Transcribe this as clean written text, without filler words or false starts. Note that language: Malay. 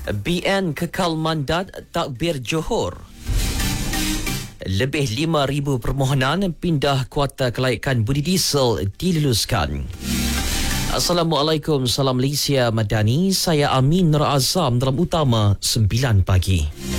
BN kekal mandat takbir Johor. Lebih 5,000 permohonan pindah kuota kelaikan budi diesel diluluskan. Assalamualaikum, salam Malaysia Madani. Saya Amin Nur Azam dalam Utama 9 pagi.